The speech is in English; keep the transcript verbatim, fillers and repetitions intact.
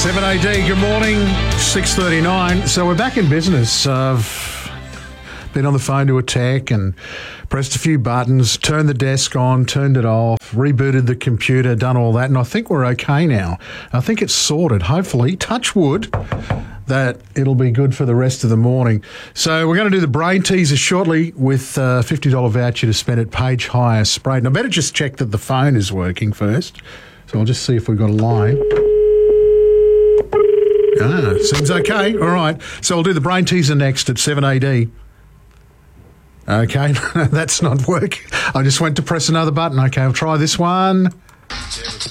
seven A D, good morning, six thirty-nine. So we're back in business. I've been on the phone to a tech and pressed a few buttons, turned the desk on, turned it off, rebooted the computer, done all that, and I think we're okay now. I think it's sorted, hopefully, touch wood, that it'll be good for the rest of the morning. So we're going to do the brain teaser shortly with a fifty dollars voucher to spend at Page Hire Spray. Now, I better just check that the phone is working first. So I'll just see if we've got a line. Ah, seems okay. All right. So I'll do the brain teaser next at seven A D. Okay, that's not working. I just went to press another button. Okay, I'll try this one.